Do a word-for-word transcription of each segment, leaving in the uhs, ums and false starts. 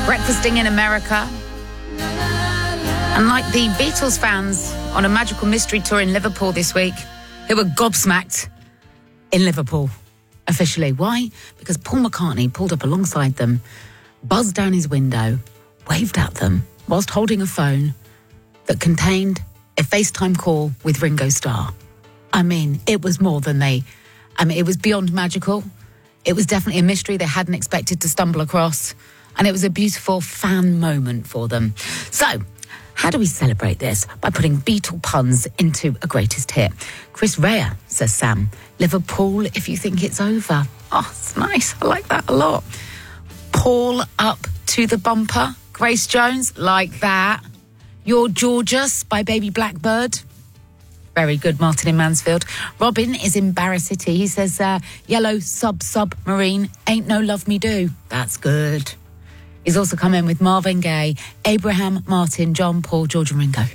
breakfasting in America. And like the Beatles fans on a magical mystery tour in Liverpool this week, who were gobsmacked in Liverpool, officially. Why? Because Paul McCartney pulled up alongside them, buzzed down his window, waved at them, whilst holding a phone that contained a FaceTime call with Ringo Starr. I mean, it was more than they... I mean, it was beyond magical. It was definitely a mystery they hadn't expected to stumble across. And it was a beautiful fan moment for them. So, how do we celebrate this? By putting Beatle puns into a greatest hit. Chris Rea, says Sam. Liverpool, if you think it's over. Oh, it's nice. I like that a lot. Paul up to the bumper. Grace Jones, like that. You're Gorgeous by Baby Blackbird. Very good, Martin in Mansfield. Robin is in Barra City. He says, uh, Yellow Sub Submarine, Ain't No Love Me Do. That's good. He's also come in with Marvin Gaye, Abraham, Martin, John, Paul, George and Ringo.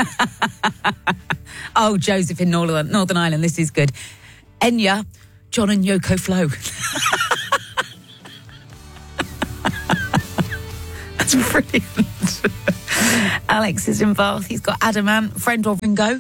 Oh, Joseph in Northern, Northern Ireland, this is good. Enya, John and Yoko Flo. That's brilliant. Alex is in Bath. He's got Adamant, Friend or Ringo.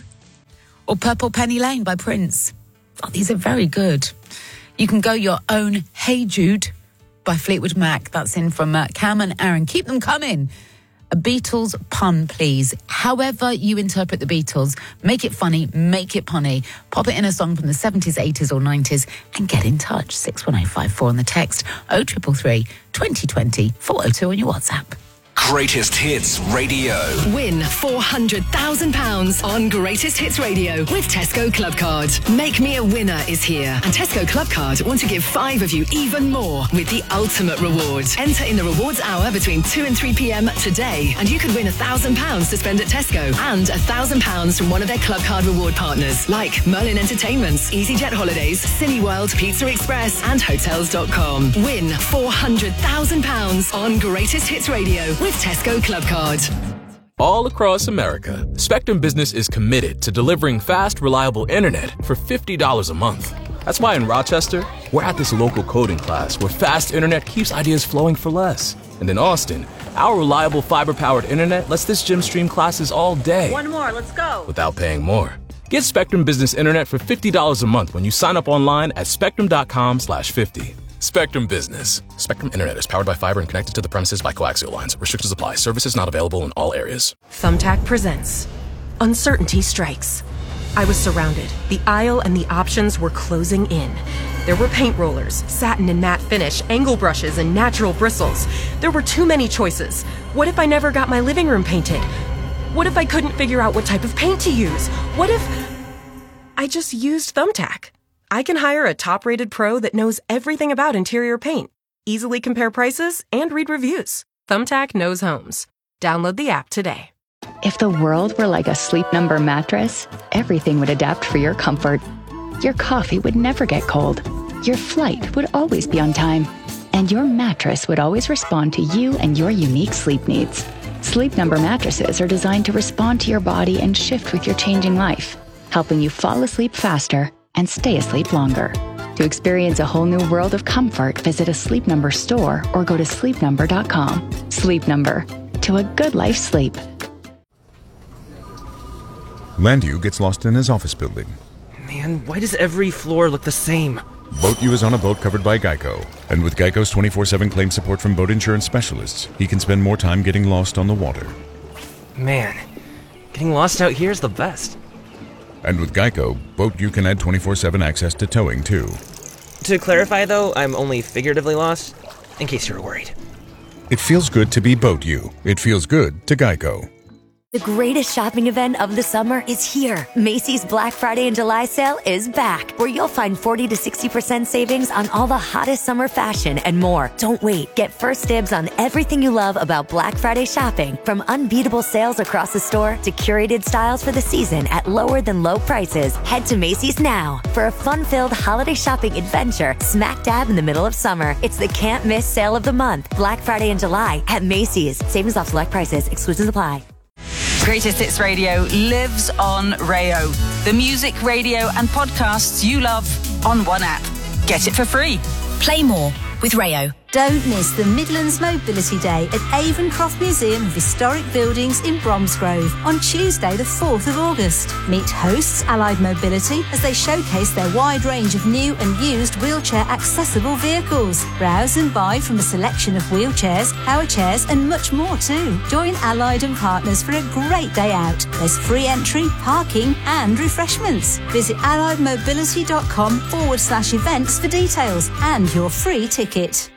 Or Purple Penny Lane by Prince. Oh, these are very good. You can go your own Hey Jude by Fleetwood Mac. That's in from uh, Cam and Aaron. Keep them coming. A Beatles pun, please. However you interpret the Beatles, make it funny, make it punny. Pop it in a song from the seventies, eighties or nineties and get in touch. six one oh five four on the text, oh three three three, twenty twenty, four oh two on your WhatsApp. Greatest Hits Radio. Win four hundred thousand pounds on Greatest Hits Radio with Tesco Club Card. Make Me a Winner is here. And Tesco Club Card want to give five of you even more with the ultimate reward. Enter in the rewards hour between two and three p.m. today and you could win one thousand pounds to spend at Tesco and one thousand pounds from one of their Club Card reward partners like Merlin Entertainments, EasyJet Holidays, Cineworld, Pizza Express and Hotels dot com. Win four hundred thousand pounds on Greatest Hits Radio with Tesco Club Card. All across America, Spectrum Business is committed to delivering fast, reliable internet for fifty dollars a month. That's why in Rochester, we're at this local coding class where fast internet keeps ideas flowing for less. And in Austin, our reliable fiber-powered internet lets this gym stream classes all day. One more, let's go. Without paying more. Get Spectrum Business Internet for fifty dollars a month when you sign up online at spectrum.com slash 50. Spectrum Business. Spectrum Internet is powered by fiber and connected to the premises by coaxial lines. Restrictions apply. Services not available in all areas. Thumbtack presents Uncertainty Strikes. I was surrounded. The aisle and the options were closing in. There were paint rollers, satin and matte finish, angle brushes, and natural bristles. There were too many choices. What if I never got my living room painted? What if I couldn't figure out what type of paint to use? What if I just used Thumbtack? I can hire a top-rated pro that knows everything about interior paint, easily compare prices, and read reviews. Thumbtack knows homes. Download the app today. If the world were like a Sleep Number mattress, everything would adapt for your comfort. Your coffee would never get cold. Your flight would always be on time. And your mattress would always respond to you and your unique sleep needs. Sleep Number mattresses are designed to respond to your body and shift with your changing life, helping you fall asleep faster and stay asleep longer. To experience a whole new world of comfort, visit a Sleep Number store or go to sleep number dot com. Sleep Number. To a good life sleep. Landu gets lost in his office building. Man, why does every floor look the same? BoatU is on a boat covered by Geico. And with Geico's twenty-four seven claim support from boat insurance specialists, he can spend more time getting lost on the water. Man, getting lost out here is the best. And with Geico, BoatU can add twenty-four seven access to towing, too. To clarify, though, I'm only figuratively lost, in case you were worried. It feels good to be BoatU. It feels good to Geico. The greatest shopping event of the summer is here. Macy's Black Friday and July sale is back, where you'll find forty to sixty percent savings on all the hottest summer fashion and more. Don't wait. Get first dibs on everything you love about Black Friday shopping, from unbeatable sales across the store to curated styles for the season at lower than low prices. Head to Macy's now for a fun-filled holiday shopping adventure smack dab in the middle of summer. It's the can't miss sale of the month. Black Friday and July at Macy's. Savings off select prices. Exclusions apply. Greatest Hits Radio lives on Rayo. The music, radio and podcasts you love on one app. Get it for free. Play more with Rayo. Don't miss the Midlands Mobility Day at Avon Museum of Historic Buildings in Bromsgrove on Tuesday the fourth of August. Meet hosts Allied Mobility as they showcase their wide range of new and used wheelchair accessible vehicles. Browse and buy from a selection of wheelchairs, power chairs and much more too. Join Allied and partners for a great day out. There's free entry, parking and refreshments. Visit allied mobility dot com forward slash events for details and your free ticket.